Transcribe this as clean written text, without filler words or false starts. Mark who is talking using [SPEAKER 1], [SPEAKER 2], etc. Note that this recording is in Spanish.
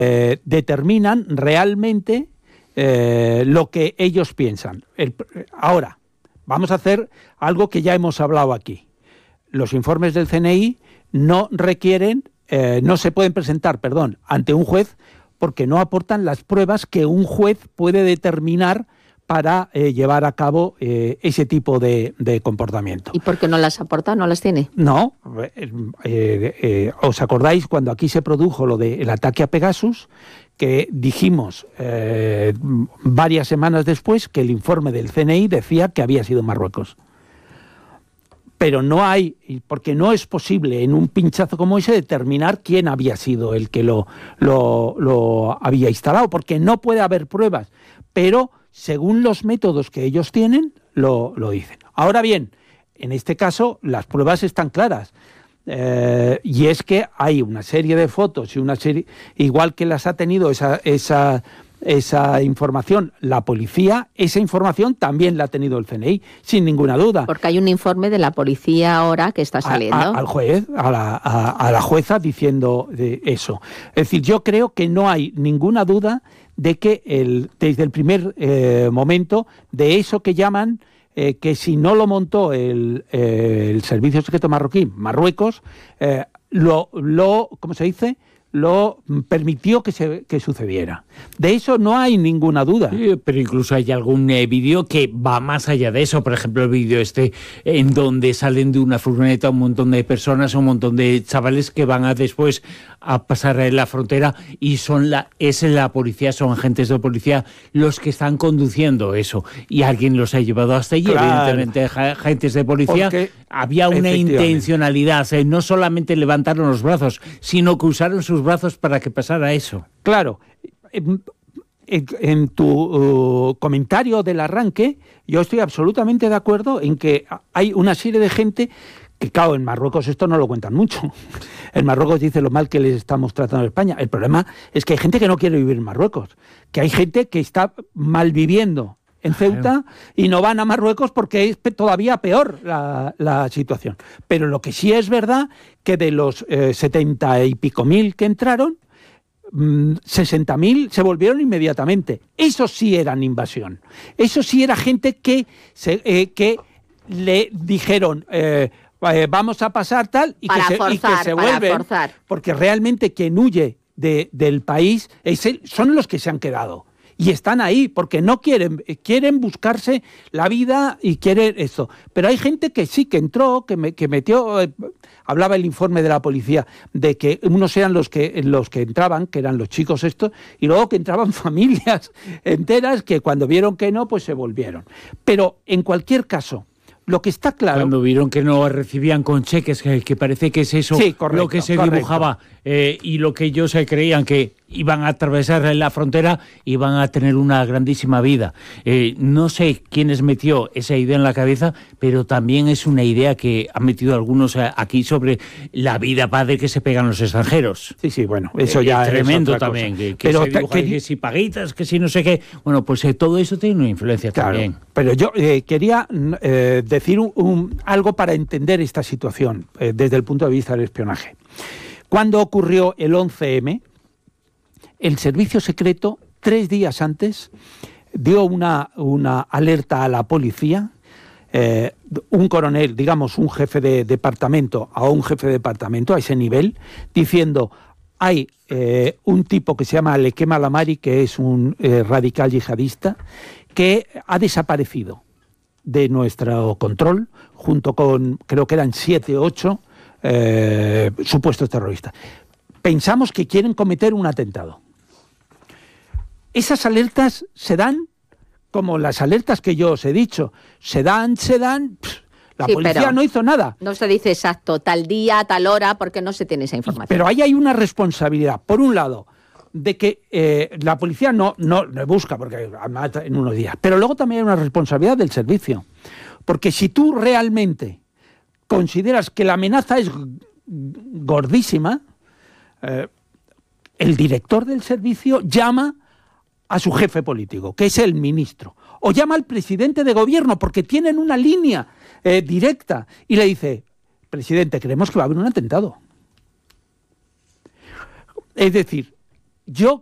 [SPEAKER 1] determinan realmente lo que ellos piensan. Ahora, vamos a hacer algo que ya hemos hablado aquí. Los informes del CNI no se pueden presentar, ante un juez porque no aportan las pruebas que un juez puede determinar para llevar a cabo ese tipo de comportamiento.
[SPEAKER 2] ¿Y por qué no las aporta? ¿No las tiene?
[SPEAKER 1] No. ¿Os acordáis cuando aquí se produjo lo del ataque a Pegasus? Que dijimos varias semanas después que el informe del CNI decía que había sido Marruecos. Pero no hay, porque no es posible en un pinchazo como ese determinar quién había sido el que lo había instalado, porque no puede haber pruebas. Pero según los métodos que ellos tienen, lo dicen. Ahora bien, en este caso las pruebas están claras. Y es que hay una serie de fotos y una serie, igual que las ha tenido esa información la policía, esa información también la ha tenido el CNI, sin ninguna duda.
[SPEAKER 2] Porque hay un informe de la policía ahora que está saliendo.
[SPEAKER 1] Al juez, a la jueza diciendo eso. Es decir, yo creo que no hay ninguna duda de que desde el primer momento, de eso que llaman que si no lo montó el Servicio Secreto Marroquí, Marruecos, ¿cómo se dice?, lo permitió que sucediera. De eso no hay ninguna duda.
[SPEAKER 3] Sí, pero incluso hay algún vídeo que va más allá de eso. Por ejemplo, el vídeo en donde salen de una furgoneta un montón de personas, un montón de chavales que van después a pasar la frontera y es la policía, son agentes de policía los que están conduciendo eso. Y alguien los ha llevado hasta allí. Claro. Evidentemente, agentes de policía. Porque había una intencionalidad. No solamente levantaron los brazos, sino que usaron sus brazos para que pasara eso.
[SPEAKER 1] Claro. En tu comentario del arranque, yo estoy absolutamente de acuerdo en que hay una serie de gente que, claro, en Marruecos esto no lo cuentan mucho. En Marruecos dice lo mal que les estamos tratando en España. El problema es que hay gente que no quiere vivir en Marruecos, que hay gente que está mal viviendo en Ceuta y no van a Marruecos porque es todavía peor la situación. Pero lo que sí es verdad que de los 70 y pico mil que entraron, 60.000 se volvieron inmediatamente. Eso sí eran invasión. Eso sí era gente que le dijeron vamos a pasar tal y que se vuelven. Porque realmente quien huye del país son los que se han quedado. Y están ahí porque no quieren buscarse la vida y quieren esto. Pero hay gente que sí, que entró, que metió. Hablaba el informe de la policía de que unos eran los que entraban, que eran los chicos estos, y luego que entraban familias enteras que cuando vieron que no, pues se volvieron. Pero en cualquier caso, lo que está claro...
[SPEAKER 3] Cuando vieron que no recibían con cheques, que parece que es eso, sí, correcto, lo que se dibujaba, y lo que ellos creían que iban a atravesar la frontera y van a tener una grandísima vida. No sé quién les metió esa idea en la cabeza, pero también es una idea que han metido algunos aquí sobre la vida padre que se pegan los extranjeros.
[SPEAKER 1] Sí, bueno, eso ya
[SPEAKER 3] es tremendo también, que se dibuja que si paguitas, que si no sé qué. Bueno, pues todo eso tiene una influencia también.
[SPEAKER 1] Pero yo quería decir algo para entender esta situación desde el punto de vista del espionaje. Cuando ocurrió el 11M, el servicio secreto, 3 días antes, dio una alerta a la policía, un coronel, digamos un jefe de departamento, a un jefe de departamento a ese nivel, diciendo, hay un tipo que se llama Lekem Alamari, que es un radical yihadista, que ha desaparecido de nuestro control, junto con, creo que eran 7 o 8 supuestos terroristas. Pensamos que quieren cometer un atentado. Esas alertas se dan como las alertas que yo os he dicho. Se dan. La policía no hizo nada.
[SPEAKER 2] No se dice exacto, tal día, tal hora, porque no se tiene esa información.
[SPEAKER 1] Pero ahí hay una responsabilidad, por un lado, de que la policía no busca, porque en unos días. Pero luego también hay una responsabilidad del servicio. Porque si tú realmente consideras que la amenaza es gordísima, el director del servicio llama a su jefe político, que es el ministro, o llama al presidente de gobierno, porque tienen una línea directa, y le dice, presidente, creemos que va a haber un atentado. Es decir, yo